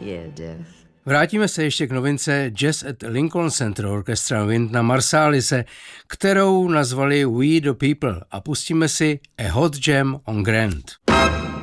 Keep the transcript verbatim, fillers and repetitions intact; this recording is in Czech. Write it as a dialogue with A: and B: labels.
A: Yeah, death.
B: Vrátíme se ještě k novince Jazz at Lincoln Center orchestra Wynton Marsaalise, kterou nazvali We the People, a pustíme si A Hot Jam on Grant.